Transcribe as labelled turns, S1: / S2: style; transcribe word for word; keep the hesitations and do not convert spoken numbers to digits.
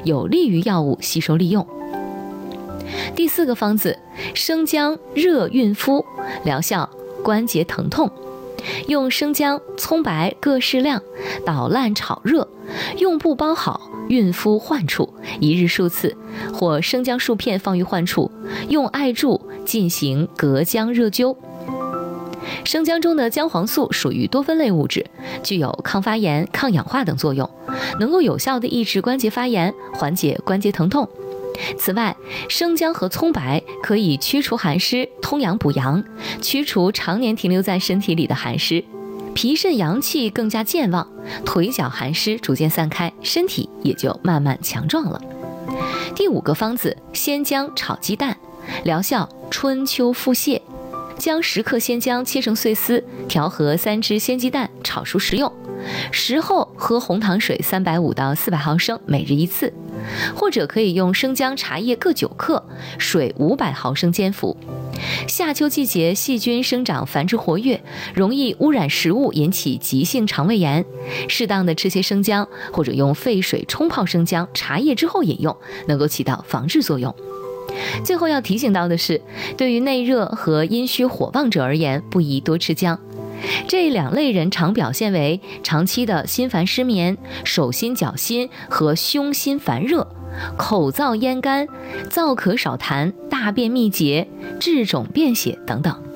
S1: 有利于药物吸收利用。第四个方子，生姜热孕敷，疗效关节疼痛。用生姜、葱白各适量，捣烂炒热，用布包好，孕敷患处，一日数次，或生姜数片放于患处，用艾柱进行隔姜热灸。生姜中的姜黄素属于多酚类物质，具有抗发炎、抗氧化等作用，能够有效地抑制关节发炎，缓解关节疼痛。此外，生姜和葱白可以驱除寒湿，通阳补阳，驱除常年停留在身体里的寒湿，脾肾阳气更加健旺，腿脚寒湿逐渐散开，身体也就慢慢强壮了。第五个方子，鲜姜炒鸡蛋，疗效春秋腹泻。将十克鲜姜切成碎丝，调和三只鲜鸡蛋，炒熟食用。食后喝红糖水三百五到四百毫升，每日一次。或者可以用生姜、茶叶各九克，水五百毫升煎服。夏秋季节细菌生长繁殖活跃，容易污染食物，引起急性肠胃炎。适当的吃些生姜，或者用沸水冲泡生姜、茶叶之后饮用，能够起到防治作用。最后要提醒到的是，对于内热和阴虚火旺者而言，不宜多吃姜。这两类人常表现为长期的心烦失眠、手心脚心和胸心烦热、口燥咽干、燥咳少痰、大便秘结、痔肿便血等等。